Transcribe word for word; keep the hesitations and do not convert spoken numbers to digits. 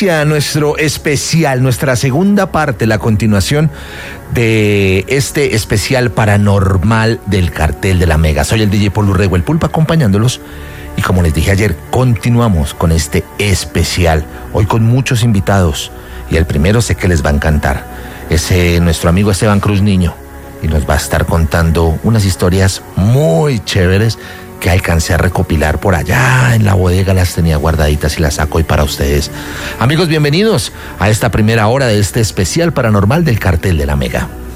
inicia nuestro especial, nuestra segunda parte, la continuación de este especial paranormal del Cartel de la Mega. Soy el D J Paul Urrego, el Pulpo, acompañándolos. Y como les dije ayer, continuamos con este especial. Hoy con muchos invitados. Y el primero sé que les va a encantar. Es eh, nuestro amigo Esteban Cruz Niño. Y nos va a estar contando unas historias muy chéveres que alcancé a recopilar por allá en la bodega, las tenía guardaditas y las saco hoy para ustedes. Amigos, bienvenidos a esta primera hora de este especial paranormal del Cartel de la Mega.